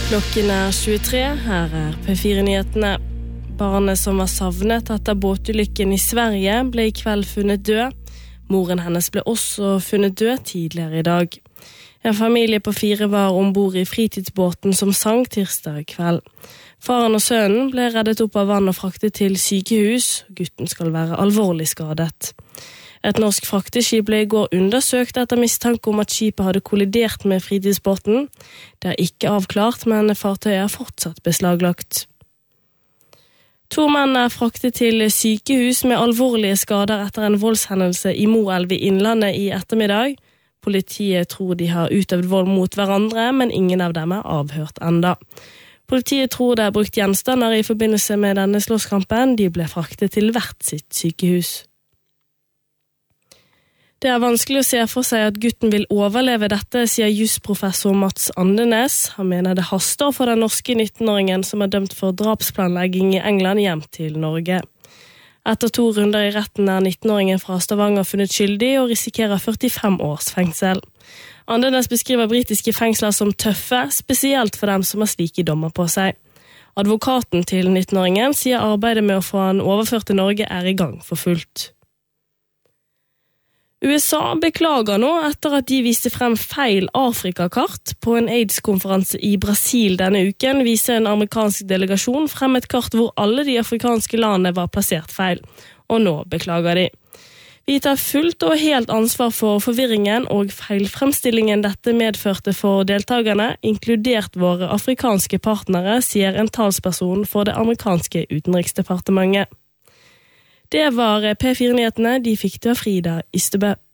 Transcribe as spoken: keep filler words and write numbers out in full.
Klokken er tjuetre, her er P fire-nyhetene. Barnet som var savnet etter båtulykken i Sverige ble i kveld funnet død. Moren hennes ble også funnet død tidligere i dag. En familie på fire var ombord i fritidsbåten som sank tirsdag kveld. Faren og sønnen ble reddet opp av vann og fraktet til sykehus. Gutten skal være alvorlig skadet. Et norsk frakteskip ble i går undersøkt etter mistanke om at skipet hadde kollidert med fritidsbåten. Det er ikke avklart, men fartøyet er fortsatt beslaglagt. To menn er fraktet til sykehus med alvorlige skader etter en voldshendelse i Moelv i Innlandet i ettermiddag. Politiet tror de har utøvd vold mot hverandre, men ingen av dem er avhørt enda. Politiet tror det er brukt gjenstander i forbindelse med denne slåsskampen. De ble fraktet til hvert sitt sykehus. Det er vanskelig å se for seg at gutten vil overleve dette, sier jusprofessor Mats Andenes. Han mener det haster for den norske nittenåringen som er dømt for drapsplanlegging i England hjem til Norge. Etter to runder i retten er nittenåringen fra Stavanger funnet skyldig og risikerer førtifem års fengsel. Andenes beskriver britiske fengsler som tøffe, spesielt for dem som har slike dommer på seg. Advokaten til nittenåringen sier arbeidet med å få han overført til Norge er i gang for fullt. U S A beklager nå etter at de viste frem feil Afrikakart. På en AIDS-konferanse i Brasil denne uken viser en amerikansk delegasjon frem et kart hvor alle de afrikanske landene var plassert feil. Og nå beklager de. Vi tar fullt og helt ansvar for forvirringen og feilfremstillingen dette medførte for deltagerne, inkludert våre afrikanske partnere, sier en talsperson for det amerikanske utenriksdepartementet. Det var P fire-nyhetene, de fikk det av Frida Ystebø.